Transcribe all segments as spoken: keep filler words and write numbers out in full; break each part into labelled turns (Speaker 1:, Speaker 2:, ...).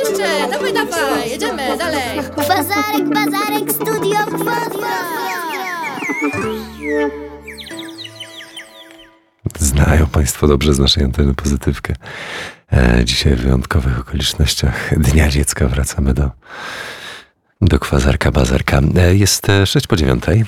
Speaker 1: jeszcze, dawaj, dawaj, jedziemy, dalej.
Speaker 2: Kwazarek, bazarek, studio Quadra.
Speaker 3: Znają Państwo dobrze z naszej anteny pozytywkę. E, dzisiaj w wyjątkowych okolicznościach Dnia Dziecka wracamy do, do Kwazarka, Bazarka. E, jest sześć po dziewiątej.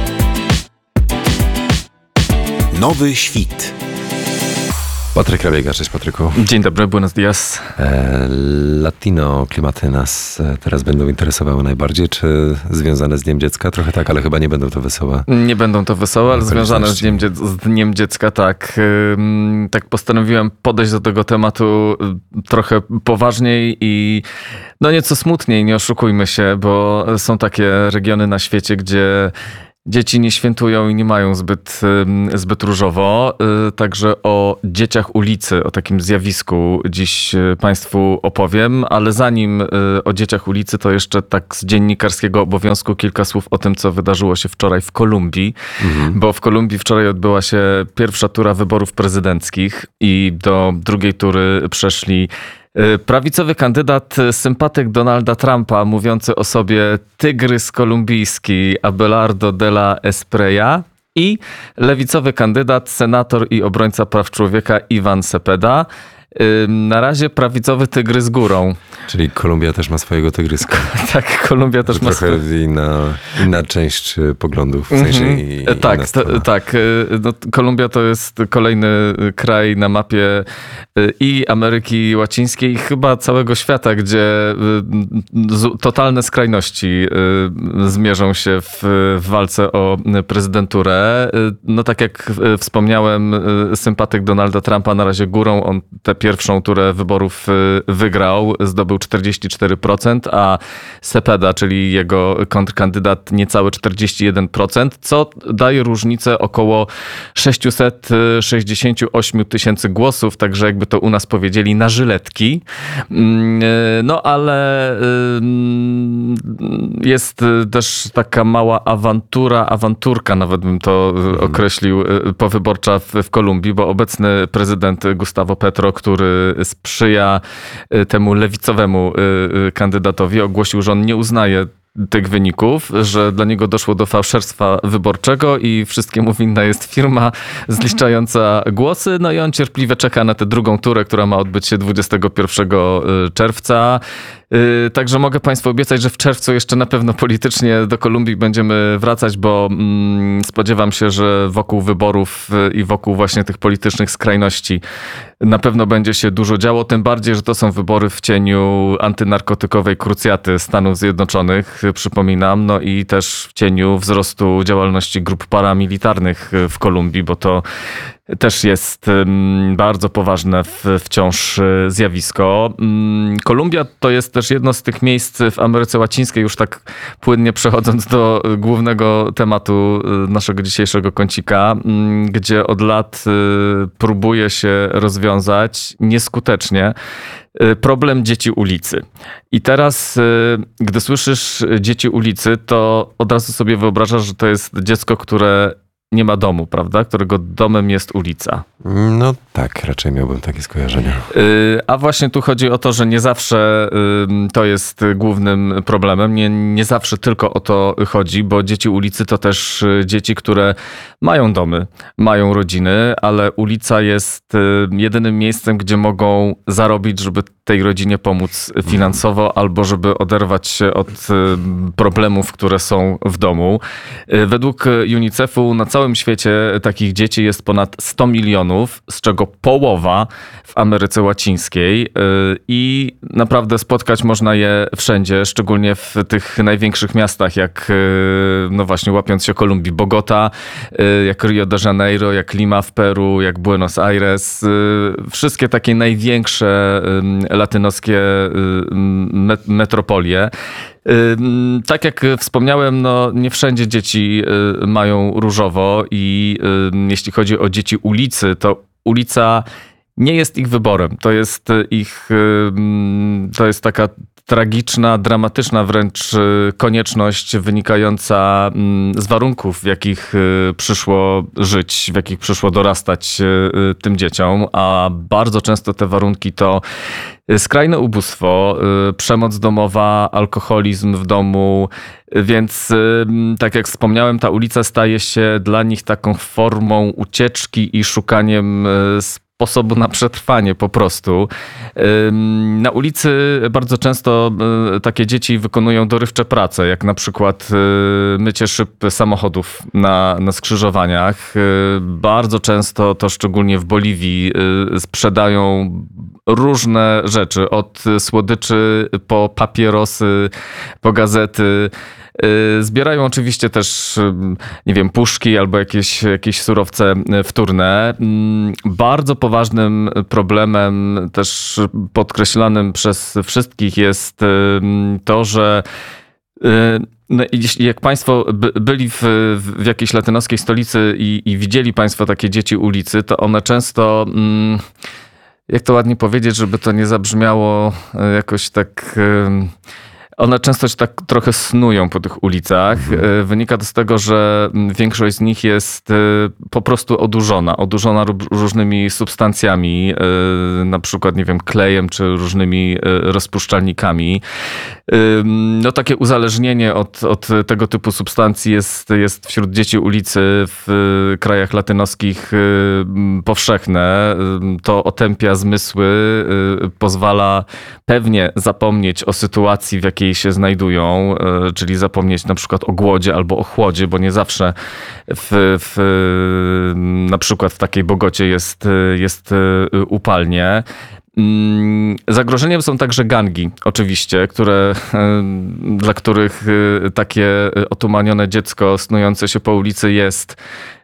Speaker 4: Nowy świt.
Speaker 3: Patryk Rabiega, cześć Patryku.
Speaker 5: Dzień dobry, buenos dias.
Speaker 3: E, latino klimaty nas teraz będą interesowały najbardziej. Czy związane z Dniem Dziecka? Trochę tak, ale chyba nie będą to wesołe.
Speaker 5: Nie będą to wesołe, ale związane z Dniem, Dzie- z Dniem Dziecka, tak. Ym, tak postanowiłem podejść do tego tematu trochę poważniej i no nieco smutniej, nie oszukujmy się, bo są takie regiony na świecie, gdzie dzieci nie świętują i nie mają zbyt, zbyt różowo. Także o dzieciach ulicy, o takim zjawisku dziś Państwu opowiem, ale zanim o dzieciach ulicy, to jeszcze tak z dziennikarskiego obowiązku kilka słów o tym, co wydarzyło się wczoraj w Kolumbii. Mhm. Bo w Kolumbii wczoraj odbyła się pierwsza tura wyborów prezydenckich i do drugiej tury przeszli prawicowy kandydat, sympatyk Donalda Trumpa, mówiący o sobie tygrys kolumbijski Abelardo de la Espriella i lewicowy kandydat, senator i obrońca praw człowieka Ivan Cepeda. Na razie prawicowy tygrys górą.
Speaker 3: Czyli Kolumbia też ma swojego tygryska.
Speaker 5: Tak, Kolumbia też
Speaker 3: to
Speaker 5: ma
Speaker 3: trochę sw- inna, inna część poglądów, w sensie mm-hmm. i,
Speaker 5: Tak, to, tak. No, Kolumbia to jest kolejny kraj na mapie i Ameryki Łacińskiej i chyba całego świata, gdzie totalne skrajności zmierzą się w, w walce o prezydenturę. No tak jak wspomniałem, sympatyk Donalda Trumpa na razie górą, on tę pierwszą turę wyborów wygrał, zdobył czterdzieści cztery procent, a Cepeda, czyli jego kontrkandydat, niecałe czterdzieści jeden procent, co daje różnicę około sześćset sześćdziesiąt osiem tysięcy głosów, także jakby to u nas powiedzieli, na żyletki. No ale jest też taka mała awantura, awanturka nawet bym to określił, powyborcza w, w Kolumbii, bo obecny prezydent Gustavo Petro, który sprzyja temu lewicowemu kandydatowi, ogłosił, że on nie uznaje tych wyników, że dla niego doszło do fałszerstwa wyborczego i wszystkiemu winna jest firma zliczająca głosy. No i on cierpliwie czeka na tę drugą turę, która ma odbyć się dwudziestego pierwszego czerwca. Także mogę Państwu obiecać, że w czerwcu jeszcze na pewno politycznie do Kolumbii będziemy wracać, bo mm, spodziewam się, że wokół wyborów i wokół właśnie tych politycznych skrajności na pewno będzie się dużo działo, tym bardziej, że to są wybory w cieniu antynarkotykowej krucjaty Stanów Zjednoczonych, przypominam, no i też w cieniu wzrostu działalności grup paramilitarnych w Kolumbii, bo to też jest bardzo poważne wciąż zjawisko. Kolumbia to jest też jedno z tych miejsc w Ameryce Łacińskiej, już tak płynnie przechodząc do głównego tematu naszego dzisiejszego kącika, gdzie od lat próbuje się rozwiązać nieskutecznie problem dzieci ulicy. I teraz, gdy słyszysz dzieci ulicy, to od razu sobie wyobrażasz, że to jest dziecko, które nie ma domu, prawda? Którego domem jest ulica.
Speaker 3: No tak, raczej miałbym takie skojarzenia.
Speaker 5: A właśnie tu chodzi o to, że nie zawsze to jest głównym problemem. Nie, nie zawsze tylko o to chodzi, bo dzieci ulicy to też dzieci, które mają domy, mają rodziny, ale ulica jest jedynym miejscem, gdzie mogą zarobić, żeby tej rodzinie pomóc finansowo albo żeby oderwać się od problemów, które są w domu. Według UNICEF-u na całym świecie takich dzieci jest ponad sto milionów, z czego połowa w Ameryce Łacińskiej i naprawdę spotkać można je wszędzie, szczególnie w tych największych miastach, jak no właśnie łapiąc się Kolumbii, Bogota, jak Rio de Janeiro, jak Lima w Peru, jak Buenos Aires. Wszystkie takie największe latynoskie metropolie. Tak jak wspomniałem, no nie wszędzie dzieci mają różowo i jeśli chodzi o dzieci ulicy, to ulica nie jest ich wyborem. To jest ich, to jest taka tragiczna, dramatyczna wręcz konieczność wynikająca z warunków, w jakich przyszło żyć, w jakich przyszło dorastać tym dzieciom, a bardzo często te warunki to skrajne ubóstwo, przemoc domowa, alkoholizm w domu, więc tak jak wspomniałem, ta ulica staje się dla nich taką formą ucieczki i szukaniem sposobu na przetrwanie po prostu. Na ulicy bardzo często takie dzieci wykonują dorywcze prace, jak na przykład mycie szyb samochodów na, na skrzyżowaniach. Bardzo często, to szczególnie w Boliwii, sprzedają różne rzeczy, od słodyczy po papierosy, po gazety. Zbierają oczywiście też, nie wiem, puszki albo jakieś, jakieś surowce wtórne. Bardzo poważnym problemem, też podkreślanym przez wszystkich, jest to, że no, jeśli jak Państwo by, byli w, w jakiejś latynoskiej stolicy i, i widzieli Państwo takie dzieci ulicy, to one często... Jak to ładnie powiedzieć, żeby to nie zabrzmiało jakoś tak... One często się tak trochę snują po tych ulicach. Mhm. Wynika to z tego, że większość z nich jest po prostu odurzona. Odurzona różnymi substancjami, na przykład, nie wiem, klejem czy różnymi rozpuszczalnikami. No takie uzależnienie od, od tego typu substancji jest, jest wśród dzieci ulicy w krajach latynoskich powszechne. To otępia zmysły, pozwala pewnie zapomnieć o sytuacji, w jakiej się znajdują, czyli zapomnieć na przykład o głodzie albo o chłodzie, bo nie zawsze w, w, na przykład w takiej Bogocie jest, jest upalnie. Zagrożeniem są także gangi, oczywiście, które, dla których takie otumanione dziecko snujące się po ulicy jest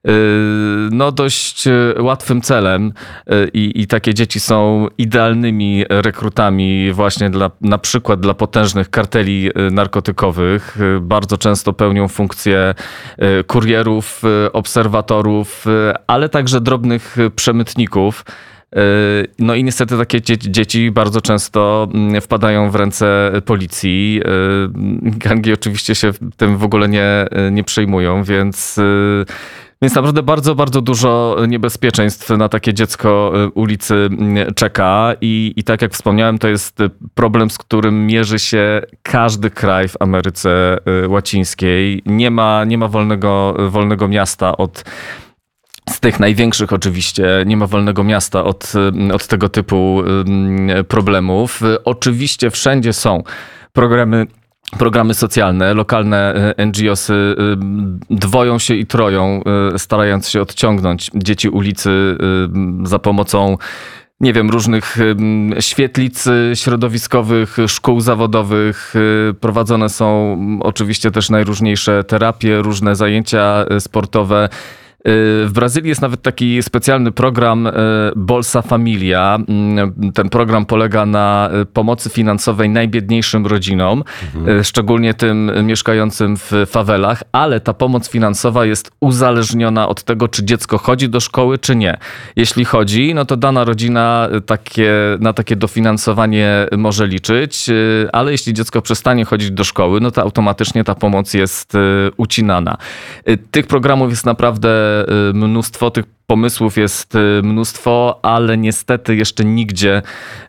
Speaker 5: no dość łatwym celem i, i takie dzieci są idealnymi rekrutami właśnie dla, na przykład dla potężnych karteli narkotykowych. Bardzo często pełnią funkcje kurierów, obserwatorów, ale także drobnych przemytników. No i niestety takie dzieci bardzo często wpadają w ręce policji. Gangi oczywiście się tym w ogóle nie, nie przejmują, więc, więc naprawdę bardzo, bardzo dużo niebezpieczeństw na takie dziecko ulicy czeka. I, i tak jak wspomniałem, to jest problem, z którym mierzy się każdy kraj w Ameryce Łacińskiej. Nie ma, nie ma wolnego, wolnego miasta od... Z tych największych oczywiście nie ma wolnego miasta od, od tego typu problemów. Oczywiście wszędzie są programy, programy socjalne, lokalne N G O sy dwoją się i troją, starając się odciągnąć dzieci ulicy za pomocą, nie wiem, różnych świetlic środowiskowych, szkół zawodowych. Prowadzone są oczywiście też najróżniejsze terapie, różne zajęcia sportowe. W Brazylii jest nawet taki specjalny program Bolsa Familia. Ten program polega na pomocy finansowej najbiedniejszym rodzinom, mhm. szczególnie tym mieszkającym w fawelach, ale ta pomoc finansowa jest uzależniona od tego, czy dziecko chodzi do szkoły, czy nie. Jeśli chodzi, no to dana rodzina takie, na takie dofinansowanie może liczyć, ale jeśli dziecko przestanie chodzić do szkoły, no to automatycznie ta pomoc jest ucinana. Tych programów jest naprawdę mnóstwo, tych pomysłów jest mnóstwo, ale niestety jeszcze nigdzie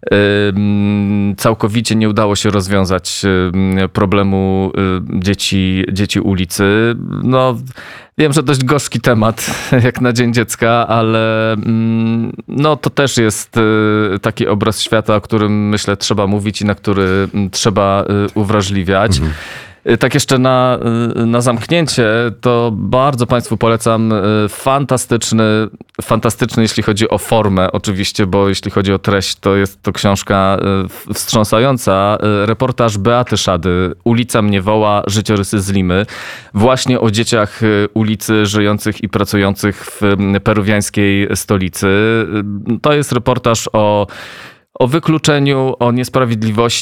Speaker 5: całkowicie nie udało się rozwiązać problemu dzieci, dzieci ulicy. No, wiem, że dość gorzki temat jak na Dzień Dziecka, ale no, to też jest taki obraz świata, o którym myślę trzeba mówić i na który trzeba uwrażliwiać. Mhm. Tak jeszcze na, na zamknięcie, to bardzo Państwu polecam fantastyczny, fantastyczny, jeśli chodzi o formę oczywiście, bo jeśli chodzi o treść, to jest to książka wstrząsająca. Reportaż Beaty Szady, Ulica mnie woła, życiorysy z Limy. Właśnie o dzieciach ulicy żyjących i pracujących w peruwiańskiej stolicy. To jest reportaż o O wykluczeniu, o niesprawiedliwości,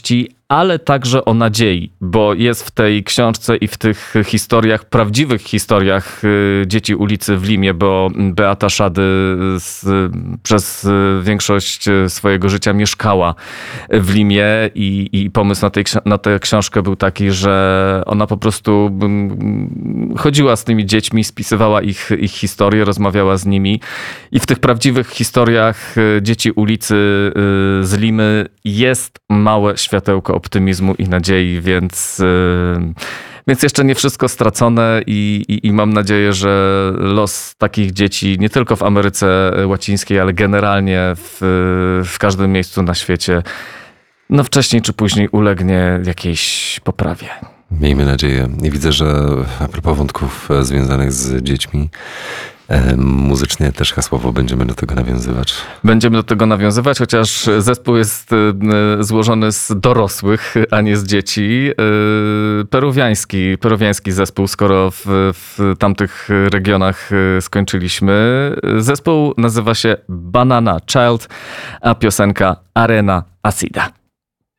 Speaker 5: ale także o nadziei, bo jest w tej książce i w tych historiach, prawdziwych historiach dzieci ulicy w Limie, bo Beata Szady z, przez większość swojego życia mieszkała w Limie i, i pomysł na, tej, na tę książkę był taki, że ona po prostu chodziła z tymi dziećmi, spisywała ich, ich historię, rozmawiała z nimi i w tych prawdziwych historiach dzieci ulicy z Limy jest małe światełko optymizmu i nadziei, więc, więc jeszcze nie wszystko stracone i, i, i mam nadzieję, że los takich dzieci nie tylko w Ameryce Łacińskiej, ale generalnie w, w każdym miejscu na świecie no wcześniej czy później ulegnie jakiejś poprawie.
Speaker 3: Miejmy nadzieję. I widzę, że a propos wątków związanych z dziećmi, muzycznie też hasłowo będziemy do tego nawiązywać.
Speaker 5: Będziemy do tego nawiązywać, chociaż zespół jest złożony z dorosłych, a nie z dzieci. Peruwiański, peruwiański zespół, skoro w, w tamtych regionach skończyliśmy. Zespół nazywa się Banana Child, a piosenka Arena Acida.